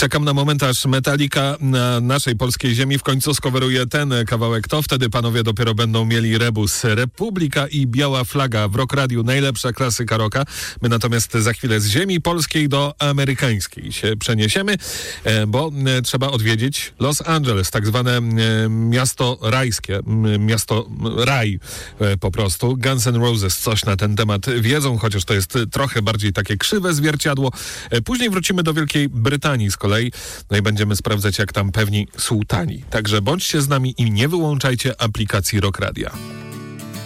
Czekam na moment, aż Metallica na naszej polskiej ziemi w końcu skoweruje ten kawałek. To wtedy panowie dopiero będą mieli rebus. Republika i Biała Flaga w Rock Radiu, najlepsza klasyka rocka. My natomiast za chwilę z ziemi polskiej do amerykańskiej się przeniesiemy, bo trzeba odwiedzić Los Angeles, tak zwane miasto rajskie, miasto raj po prostu. Guns N' Roses coś na ten temat wiedzą, chociaż to jest trochę bardziej takie krzywe zwierciadło. Później wrócimy do Wielkiej Brytanii z kolei, no i będziemy sprawdzać, jak tam pewni sułtani. Także bądźcie z nami i nie wyłączajcie aplikacji Rock Radia.